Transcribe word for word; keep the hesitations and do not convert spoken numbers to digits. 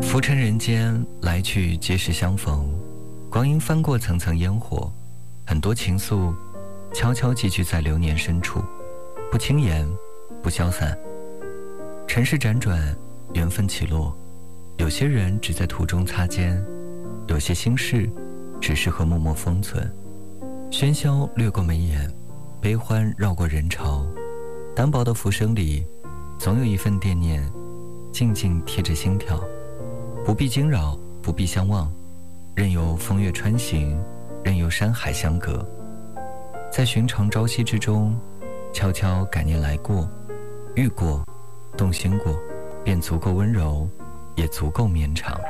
浮沉人间，来去皆是相逢。光阴翻过层层烟火，很多情愫悄悄寄居在流年深处，不轻言，不消散。尘世辗转，缘分起落，有些人只在途中擦肩，有些心事只适合默默封存。喧嚣掠过眉眼，悲欢绕过人潮，单薄的浮生里，总有一份惦念静静贴着心跳。不必惊扰，不必相望，任由风月穿行，任由山海相隔，在寻常朝夕之中，悄悄感念来过，遇过，动心过，便足够温柔，也足够绵长。